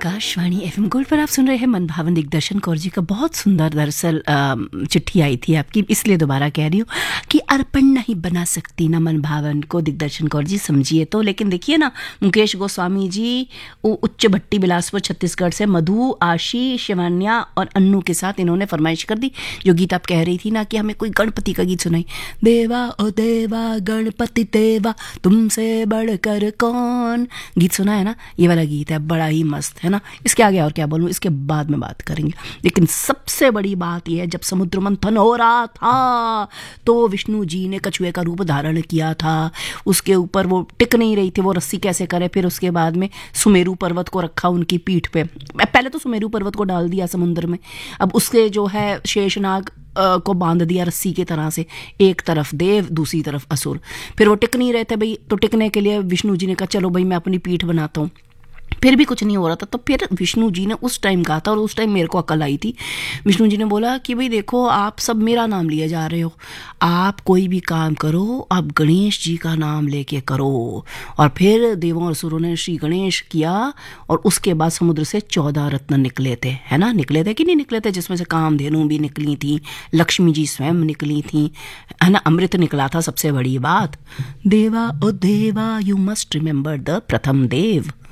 Akashvani FM gold पर आप सुन रहे हैं मनभावन दिग्दर्शन कौर जी का बहुत सुंदर दरअसल चिट्ठी आई थी आपकी, इसलिए दोबारा कह रही हूँ कि अर्पण नहीं बना सकती ना मनभावन को दिग्दर्शन कौर जी, समझिए तो। लेकिन देखिए ना, मुकेश गोस्वामी जी उच्च भट्टी बिलासपुर छत्तीसगढ़ से मधु, आशी, शिवान्या और अन्नू के साथ इन्होंने फरमाइश कर दी जो गीत आप कह रही थी ना कि हमें कोई गणपति का गीत सुनाई। देवा ओ देवा गणपति देवा तुमसे बढ़कर कौन, गीत सुना है ना, ये वाला गीत है, बड़ा ही मस्त है ना। इसके आगे और क्या बोलूं, इसके बाद में बात करेंगे। लेकिन सबसे बड़ी बात यह है, जब समुद्र मंथन हो रहा था तो विष्णु जी ने कछुए का रूप धारण किया था। उसके ऊपर वो टिक नहीं रही थी, वो रस्सी कैसे करे। फिर उसके बाद में सुमेरु पर्वत को रखा उनकी पीठ पे। पहले तो सुमेरु पर्वत को डाल दिया समुद्र में, अब उसके जो है शेषनाग को बांध दिया रस्सी की तरह से, एक तरफ देव दूसरी तरफ असुर। फिर वो टिक नहीं रहे थे भाई, तो टिकने के लिए विष्णु जी ने कहा चलो भाई मैं अपनी पीठ बनाता हूँ। फिर भी कुछ नहीं हो रहा था, तो फिर विष्णु जी ने उस टाइम कहा था, और उस टाइम मेरे को अकल आई थी। विष्णु जी ने बोला कि भाई देखो, आप सब मेरा नाम लिए जा रहे हो, आप कोई भी काम करो आप गणेश जी का नाम लेके करो। और फिर देवों और असुरों ने श्री गणेश किया, और उसके बाद समुद्र से 14 रत्न निकले थे, है ना, निकले थे कि नहीं निकले थे, जिसमें से कामधेनु भी निकली थी, लक्ष्मी जी स्वयं निकली थी, है ना, अमृत निकला था। सबसे बड़ी बात, देवा ओ देवा यू मस्ट रिमेंबर द प्रथम देव,